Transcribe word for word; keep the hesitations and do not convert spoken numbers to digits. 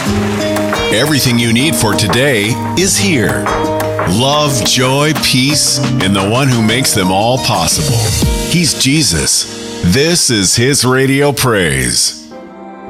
Everything you need for today is here. Love, joy, peace in the one who makes them all possible. He's Jesus. This is His Radio Praise.